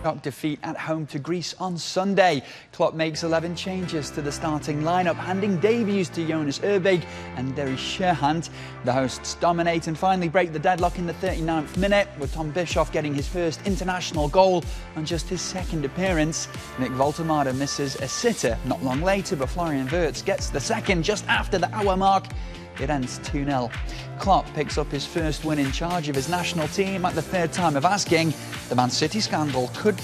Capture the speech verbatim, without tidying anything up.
defeat at home to Greece on Sunday. Klopp makes eleven changes to the starting lineup, handing debuts to Jonas Erbig and Derry Sherhant. The hosts dominate and finally break the deadlock in the thirty-ninth minute, with Tom Bischoff getting his first international goal on just his second appearance. Nick Voltemade misses a sitter not long later, but Florian Wirtz gets the second just after the hour mark. It ends two nil. Klopp picks up his first win in charge of his national team at the third time of asking. The Man City scandal could